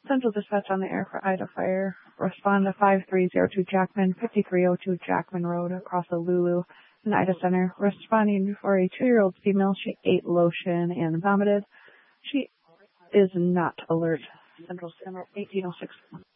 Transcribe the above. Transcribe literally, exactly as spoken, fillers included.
Central Dispatch on the air for Ida Fire. Respond to five three zero two Jackman, fifty-three oh two Jackman Road across the Lulu in Ida Center. Responding for a two-year-old female. She ate lotion and vomited. She is not alert. Central Center eighteen oh six.